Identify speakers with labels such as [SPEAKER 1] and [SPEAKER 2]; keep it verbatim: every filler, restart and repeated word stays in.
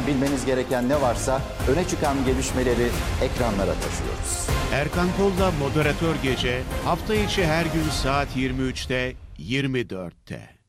[SPEAKER 1] bilmeniz gereken ne varsa öne çıkan gelişmeleri ekranlara taşıyoruz.
[SPEAKER 2] Erkan Kol'la Moderatör Gece hafta içi her gün saat yirmi üçte yirmi dörtte.